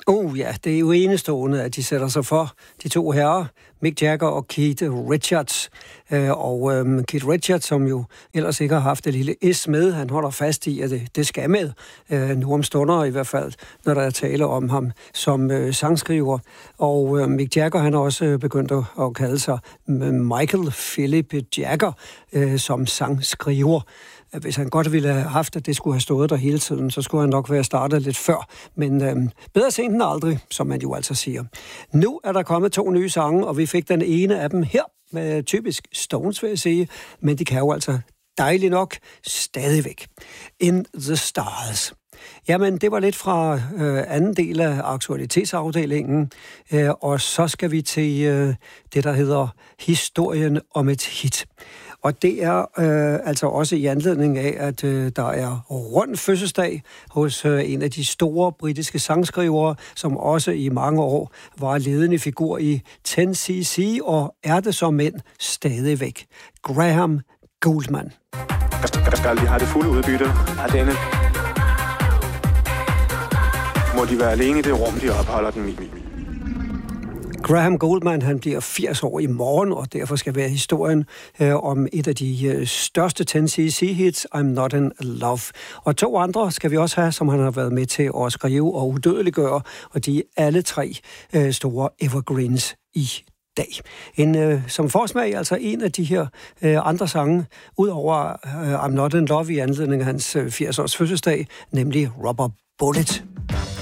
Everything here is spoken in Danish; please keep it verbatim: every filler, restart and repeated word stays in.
Oh ja, det er jo enestående, at de sætter sig for, de to herrer, Mick Jagger og Keith Richards. Og øhm, Keith Richards, som jo ellers ikke har haft et lille S med, han holder fast i, at det, det skal med, øh, nu om stunder i hvert fald, når der er tale om ham som øh, sangskriver. Og øh, Mick Jagger, han har også øh, begyndt at, at kalde sig Michael Philip Jagger øh, som sangskriver. Hvis han godt ville have haft, at det skulle have stået der hele tiden, så skulle han nok være startet lidt før. Men øhm, bedre sent end aldrig, som man jo altså siger. Nu er der kommet to nye sange, og vi fik den ene af dem her, med typisk Stones, vil jeg sige. Men de kan jo altså dejligt nok stadigvæk. In the Stars. Jamen, det var lidt fra øh, anden del af aktualitetsafdelingen, øh, og så skal vi til øh, det, der hedder historien om et hit. Og det er øh, altså også i anledning af, at øh, der er rund fødselsdag hos øh, en af de store britiske sangskrivere, som også i mange år var ledende figur i ti cc og er det som mænd stadigvæk. Graham Gouldman. Skal de have det fulde udbytte af denne? Må de være alene i det rum, de opholder den i? Graham Gouldman, han bliver firs år i morgen, og derfor skal være historien øh, om et af de øh, største ti cc-hits, I'm Not In Love. Og to andre skal vi også have, som han har været med til at skrive og udødeliggøre, og de er alle tre øh, store evergreens i dag. En, øh, som forsmag, altså en af de her øh, andre sange, udover øh, I'm Not In Love i anledning af hans øh, firs års fødselsdag, nemlig Rubber Bullet.